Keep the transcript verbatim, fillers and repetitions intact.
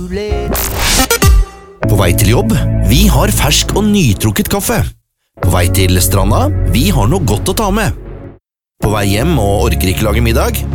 På vei til jobb, vi har fersk og nytrukket kaffe. På vei til stranda, vi har noe godt å ta med. På vei hjem og orker ikke lage middag,